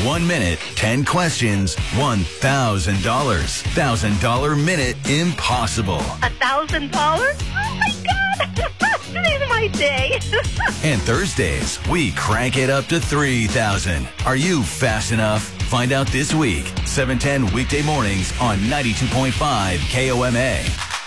1 minute, 10 questions, $1,000. $1,000 minute impossible. $1,000? Oh my God! Today's my day. And Thursdays, we crank it up to $3,000. Are you fast enough? Find out this week. 7:10 weekday mornings on 92.5 KOMA.